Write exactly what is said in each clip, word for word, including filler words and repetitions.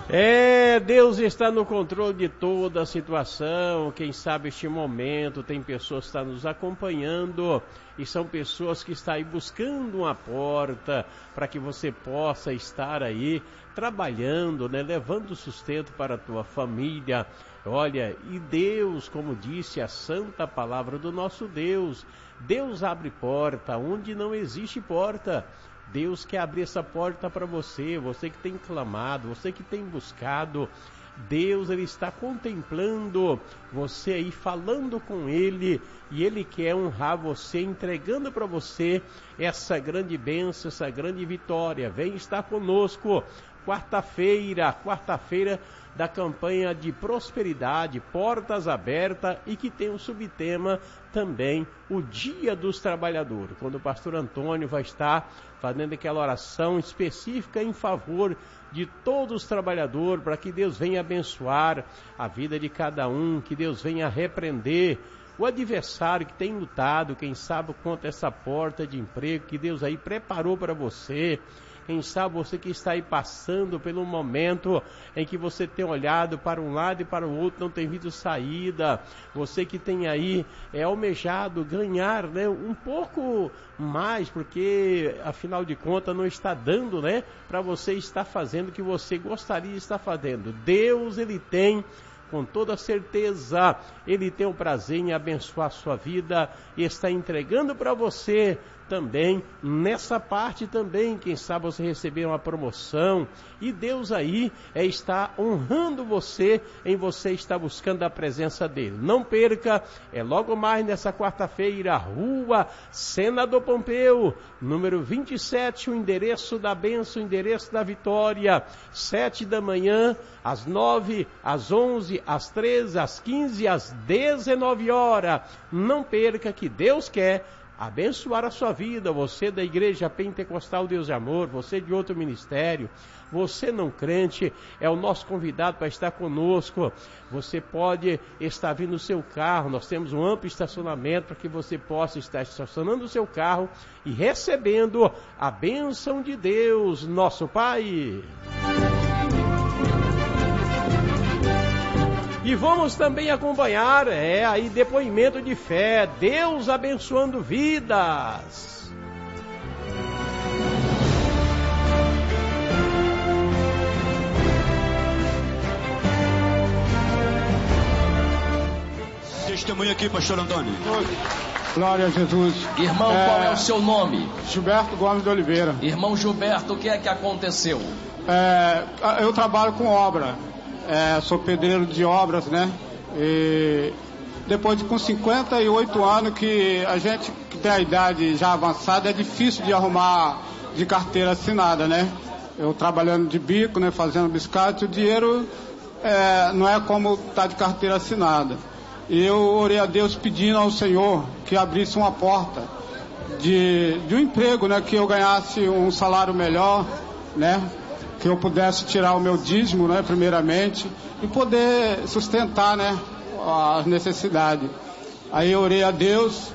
É, Deus está no controle de toda a situação. Quem sabe este momento tem pessoas que estão nos acompanhando e são pessoas que estão aí buscando uma porta para que você possa estar aí trabalhando, né, levando sustento para a tua família. Olha, e Deus, como disse a santa palavra do nosso Deus, Deus abre porta onde não existe porta. Deus quer abrir essa porta para você, você que tem clamado, você que tem buscado. Deus, Ele está contemplando você aí, falando com Ele, e Ele quer honrar você, entregando para você essa grande bênção, essa grande vitória. Vem estar conosco, quarta-feira, quarta-feira da campanha de prosperidade, portas abertas, e que tem um subtema também, o Dia dos Trabalhadores, quando o pastor Antônio vai estar fazendo aquela oração específica em favor de todos os trabalhadores, para que Deus venha abençoar a vida de cada um, que Deus venha repreender o adversário que tem lutado, quem sabe contra essa porta de emprego que Deus aí preparou para você. Quem sabe você que está aí passando pelo momento em que você tem olhado para um lado e para o outro, não tem visto saída. Você que tem aí é almejado ganhar, né, um pouco mais, porque afinal de contas não está dando, né, para você estar fazendo o que você gostaria de estar fazendo. Deus, Ele tem, com toda certeza, Ele tem o prazer em abençoar a sua vida e está entregando para você também, nessa parte também, quem sabe você receber uma promoção, e Deus aí é, está honrando você, em você estar buscando a presença dEle. Não perca, é logo mais nessa quarta-feira, Rua Senador Pompeu, número vinte e sete, o endereço da bênção, o endereço da vitória, sete da manhã, às nove, às onze, às treze, às quinze, às dezenove horas. Não perca, que Deus quer abençoar a sua vida. Você da Igreja Pentecostal Deus de Amor, você de outro ministério, você não crente, é o nosso convidado para estar conosco. Você pode estar vindo no seu carro, nós temos um amplo estacionamento para que você possa estar estacionando o seu carro e recebendo a bênção de Deus, nosso Pai. E vamos também acompanhar, é aí, depoimento de fé, Deus abençoando vidas. Testemunha aqui, pastor Antônio. Glória a Jesus. Irmão, é... qual é o seu nome? Gilberto Gomes de Oliveira. Irmão Gilberto, o que é que aconteceu? É, eu trabalho com obra. É, sou pedreiro de obras, né? E depois de com cinquenta e oito anos, que a gente que tem a idade já avançada, é difícil de arrumar de carteira assinada, né? Eu trabalhando de bico, né? Fazendo biscate, o dinheiro é, não é como estar de carteira assinada. E eu orei a Deus pedindo ao Senhor que abrisse uma porta de, de um emprego, né? Que eu ganhasse um salário melhor, né? Que eu pudesse tirar o meu dízimo, né, primeiramente, e poder sustentar, né, as necessidades. Aí eu orei a Deus,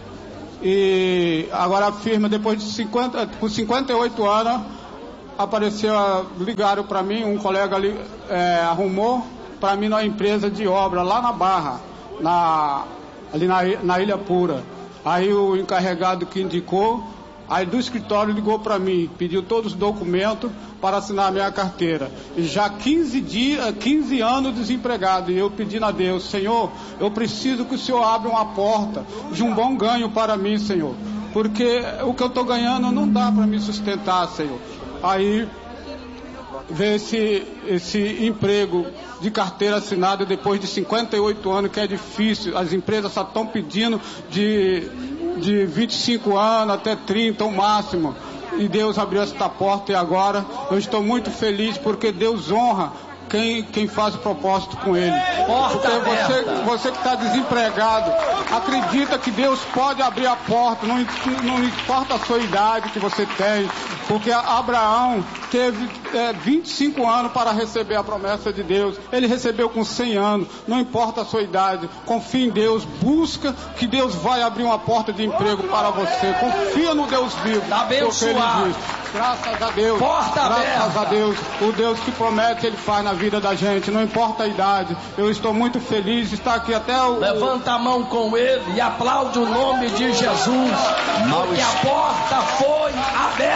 e agora a firma, depois de cinquenta, com cinquenta e oito anos, apareceu, ligaram para mim, um colega ali, é, arrumou para mim na empresa de obra, lá na Barra, na, ali na, na Ilha Pura. Aí o encarregado que indicou, aí do escritório ligou para mim, pediu todos os documentos para assinar a minha carteira. E já quinze dias, quinze anos desempregado, e eu pedindo a Deus, Senhor, eu preciso que o Senhor abra uma porta de um bom ganho para mim, Senhor, porque o que eu estou ganhando não dá para me sustentar, Senhor. Aí veio esse, esse emprego de carteira assinada depois de cinquenta e oito anos, que é difícil, as empresas só estão pedindo de, de vinte e cinco anos até trinta, o máximo. E Deus abriu esta porta, e agora eu estou muito feliz, porque Deus honra quem, quem faz o propósito com Ele. Porta porque você, você que está desempregado, acredita que Deus pode abrir a porta, não, não importa a sua idade que você tem, porque Abraão teve é, vinte e cinco anos para receber a promessa de Deus. Ele recebeu com cem anos, não importa a sua idade, confia em Deus, busca que Deus vai abrir uma porta de emprego para você, confia no Deus vivo. Abençoado. Graças a Deus. Porta Graças aberta. a Deus. O Deus que promete, Ele faz na vida da gente. Não importa a idade. Eu estou muito feliz de estar aqui até o... Levanta a mão com ele e aplaude o nome de Jesus. Porque a porta foi aberta.